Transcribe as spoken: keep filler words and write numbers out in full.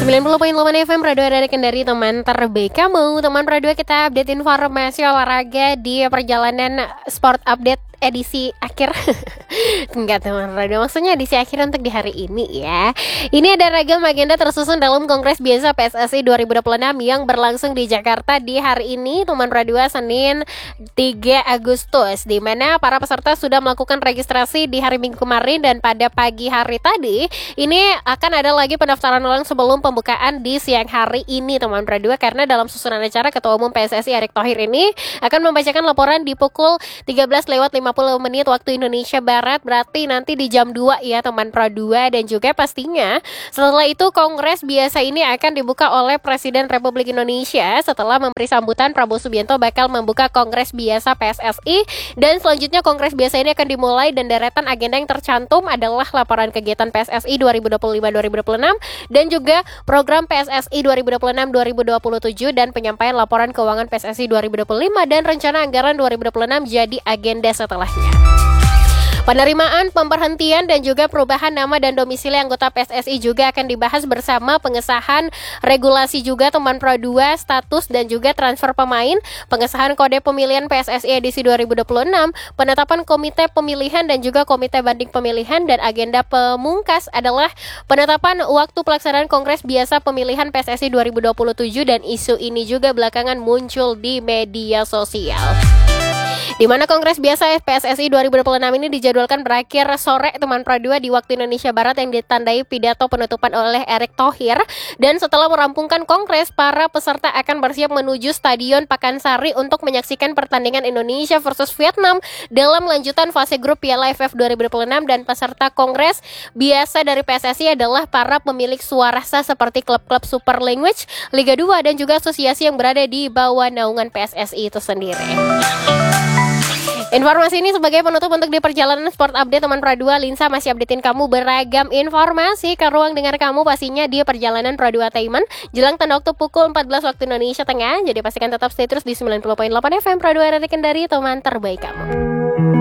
sembilan puluh koma delapan F M Radio dari Kendari, teman terbaik kamu. Teman Radio, kita update informasi olahraga di perjalanan sport update edisi akhir. Enggak teman radio, maksudnya edisi akhir untuk di hari ini ya. Ini ada ragam agenda tersusun dalam Kongres Biasa P S S I dua ribu dua puluh enam yang berlangsung di Jakarta di hari ini, teman radio, Senin tiga Agustus, di mana para peserta sudah melakukan registrasi di hari Minggu kemarin, dan pada pagi hari tadi ini akan ada lagi pendaftaran ulang sebelum pembukaan di siang hari ini, teman radio, karena dalam susunan acara Ketua Umum P S S I Erick Thohir ini akan membacakan laporan di pukul tiga belas lewat lima puluh menit waktu Indonesia Barat, berarti nanti di jam dua ya teman Pro dua. Dan juga pastinya setelah itu Kongres Biasa ini akan dibuka oleh Presiden Republik Indonesia. Setelah memberi sambutan, Prabowo Subianto bakal membuka Kongres Biasa P S S I, dan selanjutnya Kongres Biasa ini akan dimulai, dan deretan agenda yang tercantum adalah laporan kegiatan P S S I dua ribu dua puluh lima dua ribu dua puluh enam, dan juga program P S S I dua ribu dua puluh enam dua ribu dua puluh tujuh, dan penyampaian laporan keuangan P S S I dua ribu dua puluh lima dan rencana anggaran dua ribu dua puluh enam jadi agenda setelahnya. Penerimaan, pemberhentian, dan juga perubahan nama dan domisili anggota P S S I juga akan dibahas bersama pengesahan regulasi juga teman Pro dua, status dan juga transfer pemain, pengesahan kode pemilihan P S S I edisi dua ribu dua puluh enam, penetapan komite pemilihan dan juga komite banding pemilihan, dan agenda pemungkas adalah penetapan waktu pelaksanaan Kongres Biasa Pemilihan P S S I dua ribu dua puluh tujuh, dan isu ini juga belakangan muncul di media sosial. Di mana Kongres Biasa P S S I dua ribu dua puluh enam ini dijadwalkan berakhir sore teman Pro dua di waktu Indonesia Barat, yang ditandai pidato penutupan oleh Erick Thohir. Dan setelah merampungkan kongres, para peserta akan bersiap menuju Stadion Pakansari untuk menyaksikan pertandingan Indonesia versus Vietnam dalam lanjutan fase grup Piala A F F dua ribu dua puluh enam. Dan peserta Kongres Biasa dari P S S I adalah para pemilik suara sah seperti klub-klub Super Language, Liga dua, dan juga asosiasi yang berada di bawah naungan P S S I itu sendiri. Informasi ini sebagai penutup untuk di perjalanan sport update teman Pro dua. Linsa masih updatein kamu beragam informasi ke ruang dengar kamu pastinya di perjalanan Pro dua Taiman jelang tanda waktu pukul empat belas waktu Indonesia Tengah. Jadi pastikan tetap stay terus di sembilan puluh koma delapan F M Pro dua dari Kendari, teman terbaik kamu.